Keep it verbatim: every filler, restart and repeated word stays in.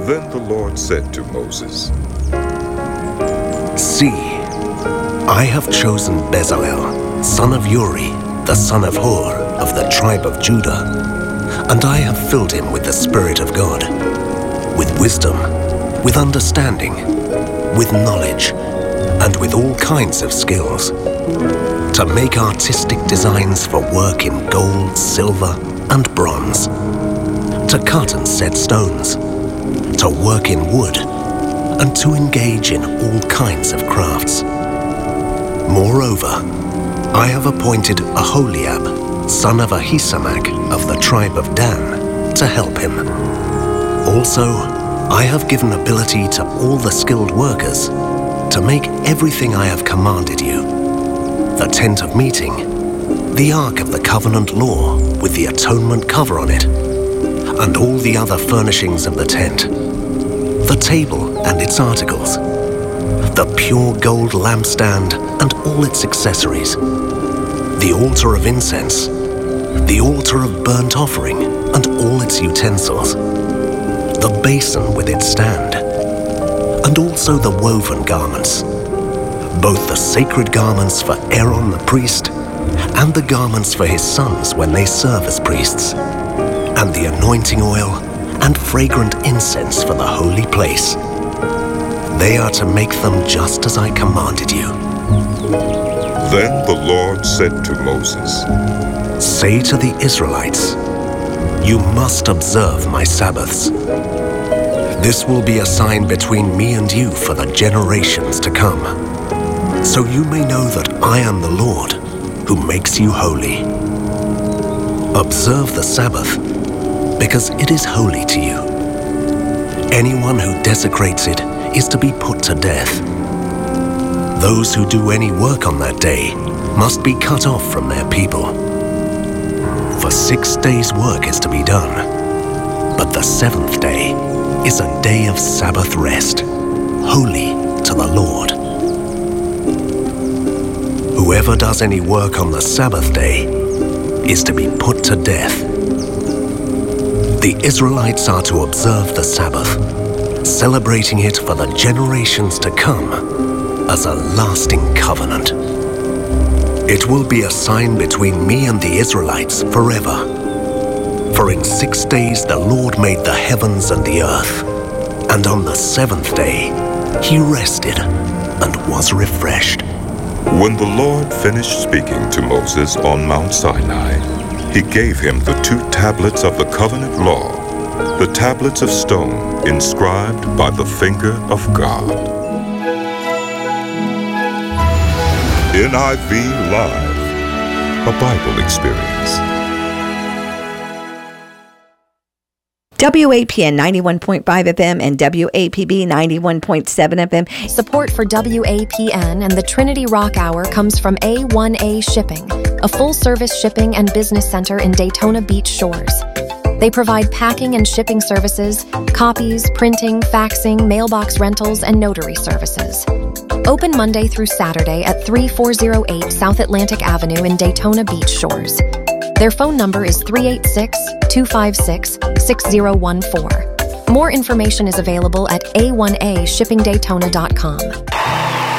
Then the Lord said to Moses, See, I have chosen Bezalel, son of Uri, the son of Hur, of the tribe of Judah, and I have filled him with the Spirit of God, with wisdom, with understanding, with knowledge, and with all kinds of skills, to make artistic designs for work in gold, silver, and bronze, to cut and set stones, to work in wood, and to engage in all kinds of crafts. Moreover, I have appointed Aholiab, son of Ahisamach of the tribe of Dan, to help him. Also, I have given ability to all the skilled workers to make everything I have commanded you: the tent of meeting, the ark of the covenant law with the atonement cover on it, and all the other furnishings of the tent, the table and its articles, the pure gold lampstand and all its accessories, the altar of incense, the altar of burnt offering and all its utensils, the basin with its stand, and also the woven garments, both the sacred garments for Aaron the priest and the garments for his sons when they serve as priests, and the anointing oil and fragrant incense for the holy place. They are to make them just as I commanded you. Then the Lord said to Moses, Say to the Israelites, You must observe my Sabbaths. This will be a sign between me and you for the generations to come, so you may know that I am the Lord who makes you holy. Observe the Sabbath, because it is holy to you. Anyone who desecrates it is to be put to death. Those who do any work on that day must be cut off from their people. For six days' work is to be done, but the seventh day is a day of Sabbath rest, holy to the Lord. Whoever does any work on the Sabbath day is to be put to death. The Israelites are to observe the Sabbath, celebrating it for the generations to come as a lasting covenant. It will be a sign between me and the Israelites forever. For in six days the Lord made the heavens and the earth, and on the seventh day he rested and was refreshed. When the Lord finished speaking to Moses on Mount Sinai, he gave him the two tablets of the covenant law, the tablets of stone inscribed by the finger of God. N I V Live, a Bible experience. W A P N ninety-one point five F M and W A P B ninety-one point seven F M. Support for W A P N and the Trinity Rock Hour comes from A one A Shipping, a full-service shipping and business center in Daytona Beach Shores. They provide packing and shipping services, copies, printing, faxing, mailbox rentals, and notary services. Open Monday through Saturday at thirty-four oh eight South Atlantic Avenue in Daytona Beach Shores. Their phone number is three eight six, two five six, six zero one four. More information is available at A one A shipping daytona dot com.